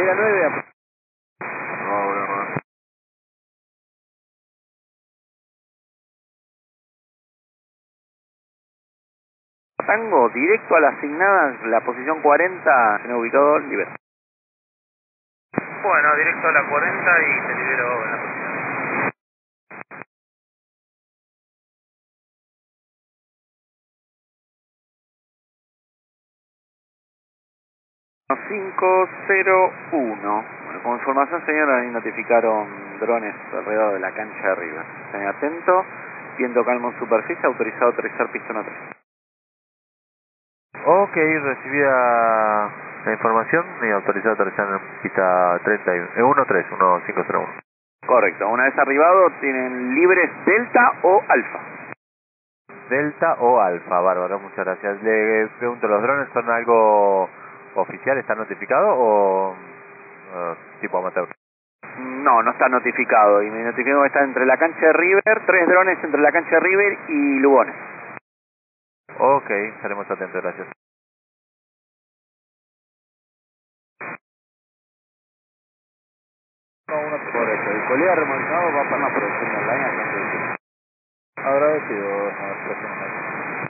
Vega 9, Tango, directo a la asignada, la posición 40, en el ubicado, libera. Bueno, directo a la 40 y te libero en la posición. 501. Bueno, como información, señora, notificaron drones alrededor de la cancha de arriba. Estén atentos. Viento calmo en superficie, autorizado a aterrizar pista 13. Ok, recibida la información y autorizado a aterrizar en pista 1501. Correcto. Una vez arribado, tienen libres Delta o Alfa. Delta o Alfa, bárbaro, muchas gracias. Le pregunto, ¿los drones son algo oficial, están notificados o tipo amateur? No, no está notificado. Y me notificó que está entre la cancha de River, 3 drones entre la cancha de River y Lugones. Ok, estaremos atentos, gracias. Correcto. El colega remolcado va para una producción online. Agradecido, señor presidente.